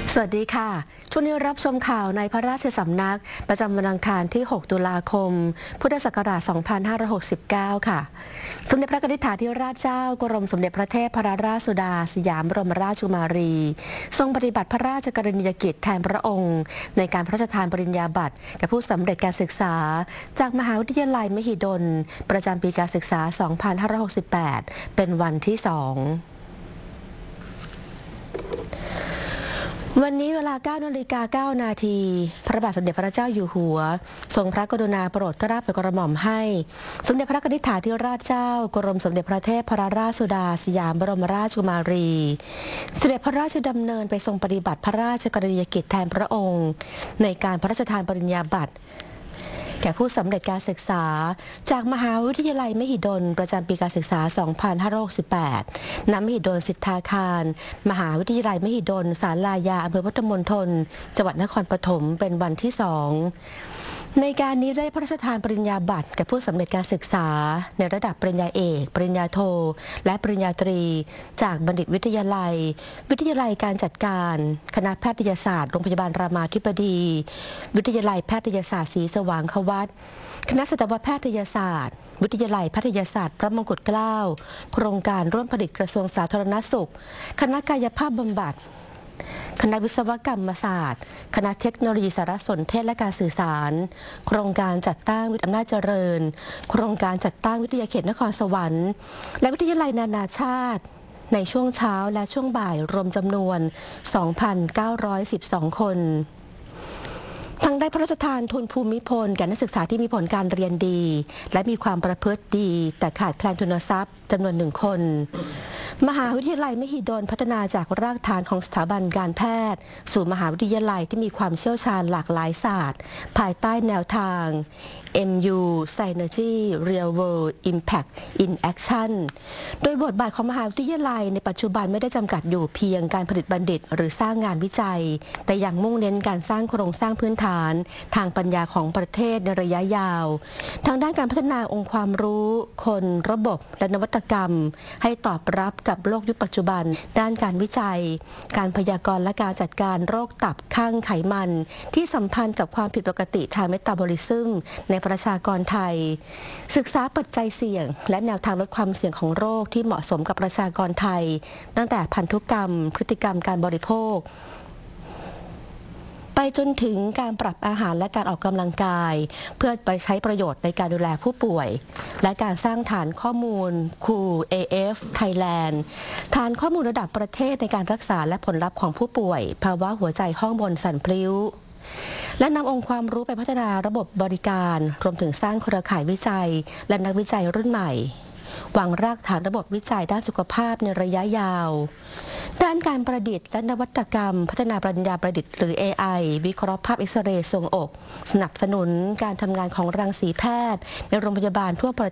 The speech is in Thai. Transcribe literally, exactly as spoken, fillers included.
สวัสดีค่ะช่วงนี้รับชมข่าวในพระราชสำนักประจำวันอังคารที่ หก ตุลาคม พุทธศักราช สองพันห้าร้อยหกสิบเก้า ค่ะ สมเด็จพระนิธิธิราชเจ้ากรมสมเด็จพระเทพรัตนราชสุดาสยามบรมราชกุมารี ทรงปฏิบัติพระราชกรณียกิจแทนพระองค์ ในการพระราชทานปริญญาบัตรแก่ผู้สำเร็จการศึกษา จากมหาวิทยาลัยมหิดลประจำปีการศึกษา สองพันห้าร้อยหกสิบแปด เป็นวันที่ สองวันนี้เวลา เก้านาฬิกาเก้านาที พระบาทสมเด็จพระเจ้าอยู่หัวทรงพระกรุณาโปรดเกล้าโปรดกระหม่อมให้สมเด็จพระนิธิธิราชเจ้ากรมสมเด็จพระเทพรัตนราชสุดาสยามบรมราชกุมารีเสด็จพระราชดำเนินไปทรงปฏิบัติพระราชกรณียกิจแทนพระองค์ ในการพระราชทานปริญญาบัตรแก่ผู้สำเร็จการศึกษาจากมหาวิทยาลัยมหิดลประจำปีการศึกษา สองพันห้าร้อยหกสิบแปด ณ มหิดลสิทธาคาร มหาวิทยาลัยมหิดลศาลายาอำเภอพุทธมณฑลจังหวัดนครปฐมเป็นวันที่สองในการนี้ได้พระราชทานปริญญาบัตรแก่ผู้สำเร็จการศึกษาในระดับปริญญาเอกปริญญาโทและปริญญาตรีจากบัณฑิตวิทยาลัยวิทยาลัยการจัดการคณะแพทยศาสตร์โรงพยาบาลรามาธิบดีวิทยาลัยแพทยศาสตร์ศรีสว่างควัตคณะสัตวแพทยศาสตร์วิทยาลัยแพทยศาสตร์พระมงกุฎเกล้าโครงการร่วมผลิตกระทรวงสาธารณสุขคณะกายภาพบำบัดคณะวิศวกรรมศาสตร์คณะเทคโนโลยีสารสนเทศและการสื่อสารโครงการจัดตั้งวิทยาอำนาจเจริญโครงการจัดตั้งวิทยาเขตนครสวรรค์และวิทยาลัยนานาชาติในช่วงเช้าและช่วงบ่ายรวมจำนวน สองพันเก้าร้อยสิบสอง คนทั้งได้พระราชทานทุนภูมิพลแก่นักศึกษาที่มีผลการเรียนดีและมีความประพฤติดีแต่ขาดแคลนทุนทรัพย์จำนวนหนึ่งคนมหาวิทยาลัยมหิดลพัฒนาจากรากฐานของสถาบันการแพทย์สู่มหาวิทยาลัยที่มีความเชี่ยวชาญหลากหลายศาสตร์ภายใต้แนวทาง เอ็ม ยู Synergy Real World Impact in Action โดยบทบาทของมหาวิทยาลัยในปัจจุบันไม่ได้จำกัดอยู่เพียงการผลิตบัณฑิตหรือสร้างงานวิจัยแต่ยังมุ่งเน้นการสร้างโครงสร้างพื้นฐานทางปัญญาของประเทศในระยะยาวทางด้านการพัฒนาองค์ความรู้คนระบบและนวัตกรรมให้ตอบรับกับโลกยุคปัจจุบันด้านการวิจัยการพยากรณ์และการจัดการโรคตับข้างไขมันที่สัมพันธ์กับความผิดปกติทางเมตาบอลิซึมในประชากรไทยศึกษาปัจจัยเสี่ยงและแนวทางลดความเสี่ยงของโรคที่เหมาะสมกับประชากรไทยตั้งแต่พันธุกรรมพฤติกรรมการบริโภคไปจนถึงการปรับอาหารและการออกกำลังกายเพื่อไปใช้ประโยชน์ในการดูแลผู้ป่วยและการสร้างฐานข้อมูล คู เอ เอฟ Thailand ฐานข้อมูลระดับประเทศในการรักษาและผลลัพธ์ของผู้ป่วยภาวะหัวใจห้องบนสั่นพลิ้วและนำองค์ความรู้ไปพัฒนาระบบบริการรวมถึงสร้างเครือข่ายวิจัยและนักวิจัยรุ่นใหม่วางรากฐานระบบวิจัยด้านสุขภาพในระยะยาวด้านการประดิษฐ์และนวัตกรรมพัฒนาปัญญาประดิษฐ์หรือ เอ ไอ วิเคราะห์ภาพเอ็กซเรย์ทรวงอกสนับสนุนการทำงานของรังสีแพทย์ในโรงพยาบาลทั่วประ